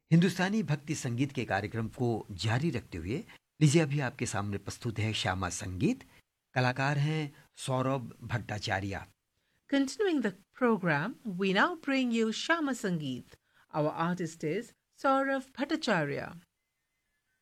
हिंदुस्तानी भक्ति संगीत के कार्यक्रम को जारी रखते हुए लीजिए अभी आपके सामने प्रस्तुत है श्यामा संगीत। कलाकार हैं Saurabh Bhattacharya. Continuing the program, we now bring you Shama Sangeet. Our artist is Saurav Bhattacharya.